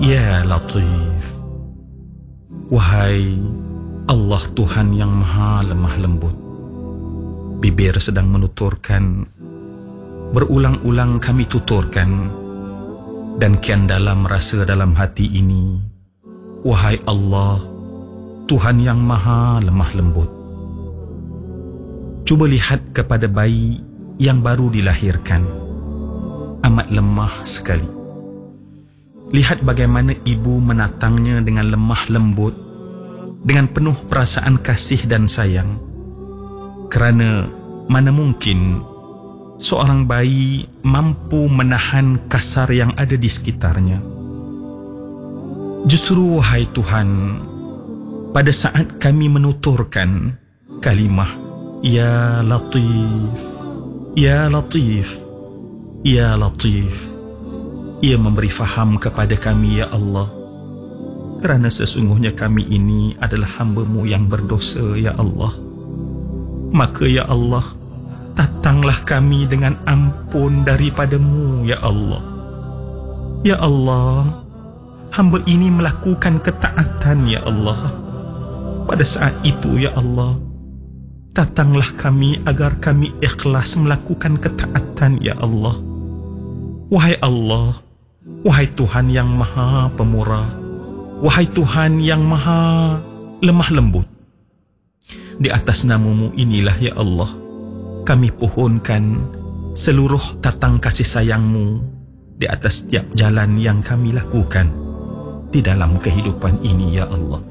Ya Latif. Wahai Allah Tuhan yang maha lemah lembut, bibir sedang menuturkan, berulang-ulang kami tuturkan, dan kian dalam rasa dalam hati ini, wahai Allah Tuhan yang maha lemah lembut. Cuba lihat kepada bayi yang baru dilahirkan, amat lemah sekali. Lihat bagaimana ibu menatangnya dengan lemah lembut, dengan penuh perasaan kasih dan sayang. Kerana mana mungkin seorang bayi mampu menahan kasar yang ada di sekitarnya. Justru wahai Tuhan, pada saat kami menuturkan kalimah Ya Latif, Ya Latif, Ya Latif, ia memberi faham kepada kami, Ya Allah, kerana sesungguhnya kami ini adalah hamba-Mu yang berdosa, Ya Allah. Maka Ya Allah, datanglah kami dengan ampun daripada-Mu, Ya Allah. Ya Allah, hamba ini melakukan ketaatan, Ya Allah. Pada saat itu, Ya Allah, datanglah kami agar kami ikhlas melakukan ketaatan, Ya Allah. Wahai Allah, wahai Tuhan yang maha pemurah, wahai Tuhan yang maha lemah lembut, di atas nama-Mu inilah, Ya Allah, kami pohonkan seluruh tatang kasih sayang-Mu di atas setiap jalan yang kami lakukan di dalam kehidupan ini, Ya Allah.